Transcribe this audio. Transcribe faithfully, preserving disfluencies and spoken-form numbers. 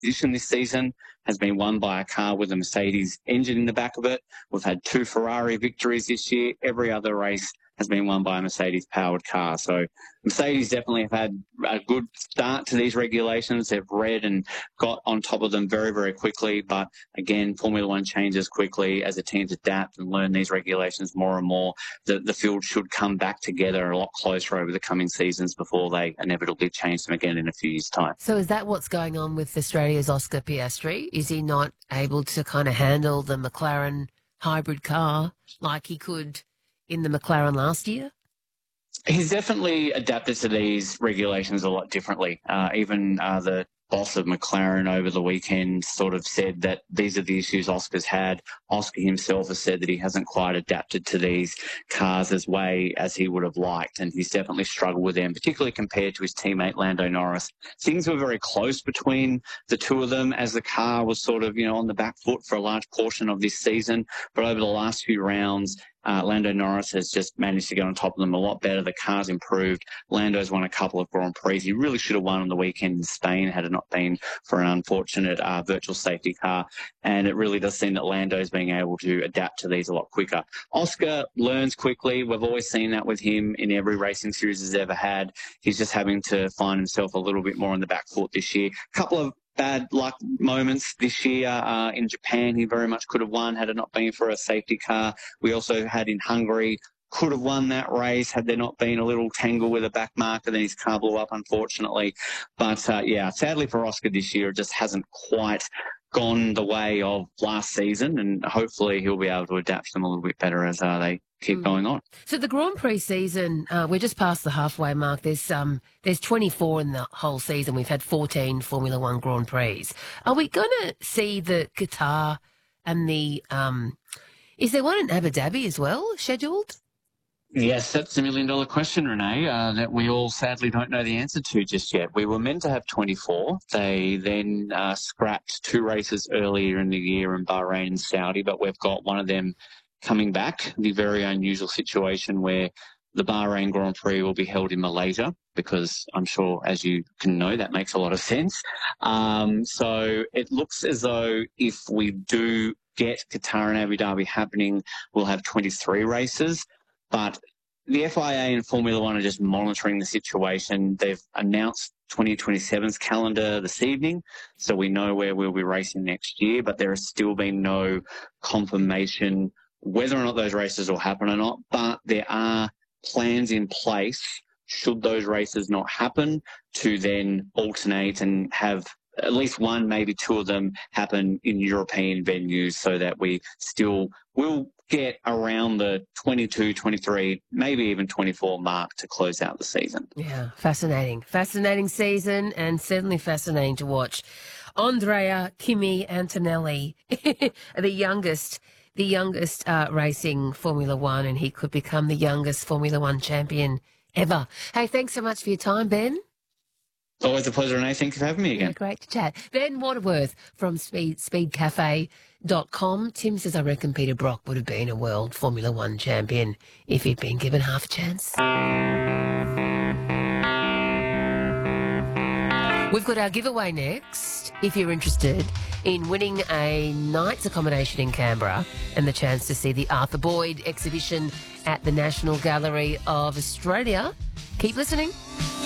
competition this season has been won by a car with a Mercedes engine in the back of it. We've had two Ferrari victories this year. Every other race has been won by a Mercedes-powered car. So Mercedes definitely have had a good start to these regulations. They've read and got on top of them very, very quickly. But again, Formula One changes quickly as the teams adapt and learn these regulations more and more. The, the field should come back together a lot closer over the coming seasons before they inevitably change them again in a few years' time. So is that what's going on with Australia's Oscar Piastri? Is he not able to kind of handle the McLaren hybrid car like he could in the McLaren last year? He's definitely adapted to these regulations a lot differently. Uh, even uh, the boss of McLaren over the weekend sort of said that these are the issues Oscar's had. Oscar himself has said that he hasn't quite adapted to these cars as way as he would have liked, and he's definitely struggled with them, particularly compared to his teammate Lando Norris. Things were very close between the two of them as the car was sort of, you know, on the back foot for a large portion of this season, but over the last few rounds, Uh, Lando Norris has just managed to get on top of them a lot better. The car's improved. Lando's won a couple of Grand Prix. He really should have won on the weekend in Spain had it not been for an unfortunate uh, virtual safety car. And it really does seem that Lando's being able to adapt to these a lot quicker. Oscar learns quickly. We've always seen that with him in every racing series he's ever had. He's just having to find himself a little bit more on the back foot this year. A couple of bad luck moments this year. Uh, in Japan, he very much could have won had it not been for a safety car. We also had in Hungary, could have won that race had there not been a little tangle with a back marker. Then his car blew up, unfortunately. But, uh, yeah, sadly for Oscar this year, it just hasn't quite gone the way of last season, and hopefully he'll be able to adapt to them a little bit better as uh, they keep mm. going on. So the Grand Prix season, uh, we're just past the halfway mark. There's um, there's twenty-four in the whole season. We've had fourteen Formula One Grand Prix. Are we going to see the Qatar and the um, is there one in Abu Dhabi as well scheduled? Yes, that's a million-dollar question, Renee, uh, that we all sadly don't know the answer to just yet. We were meant to have twenty-four. They then uh, scrapped two races earlier in the year in Bahrain and Saudi, but we've got one of them coming back, the very unusual situation where the Bahrain Grand Prix will be held in Malaysia, because I'm sure, as you can know, that makes a lot of sense. Um, so it looks as though if we do get Qatar and Abu Dhabi happening, we'll have twenty-three races. But the F I A and Formula One are just monitoring the situation. They've announced twenty twenty-seven's calendar this evening, so we know where we'll be racing next year, but there has still been no confirmation whether or not those races will happen or not. But there are plans in place, should those races not happen, to then alternate and have at least one, maybe two of them happen in European venues, so that we still will get around the twenty-two, twenty-three, maybe even twenty-four mark to close out the season. Yeah, fascinating. Fascinating season, and certainly fascinating to watch. Andrea Kimi Antonelli, the youngest, the youngest uh, racing Formula One, and he could become the youngest Formula One champion ever. Hey, thanks so much for your time, Ben. Always a pleasure, Renee. Thanks for having me again. Yeah, great to chat. Ben Waterworth from Speed Speed Cafe dot com. Tim says, I reckon Peter Brock would have been a world Formula One champion if he'd been given half a chance. We've got our giveaway next. If you're interested in winning a night's accommodation in Canberra and the chance to see the Arthur Boyd exhibition at the National Gallery of Australia, keep listening.